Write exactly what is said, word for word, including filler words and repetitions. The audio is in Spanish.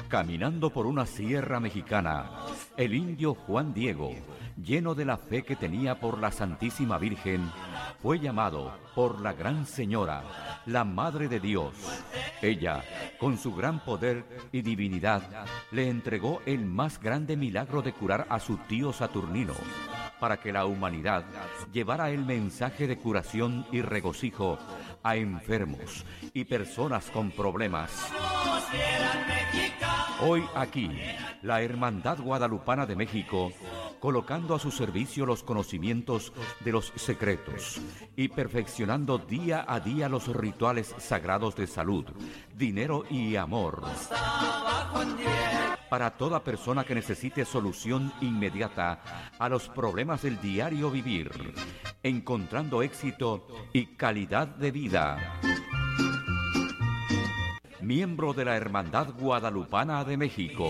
Caminando por una sierra mexicana, el indio Juan Diego, lleno de la fe que tenía por la Santísima Virgen, fue llamado por la Gran Señora, la Madre de Dios. Ella, con su gran poder y divinidad, le entregó el más grande milagro de curar a su tío Saturnino, para que la humanidad llevara el mensaje de curación y regocijo a enfermos y personas con problemas. Hoy aquí, la Hermandad Guadalupana de México, colocando a su servicio los conocimientos de los secretos y perfeccionando día a día los rituales sagrados de salud, dinero y amor. Para toda persona que necesite solución inmediata a los problemas del diario vivir, encontrando éxito y calidad de vida. Miembro de la Hermandad Guadalupana de México.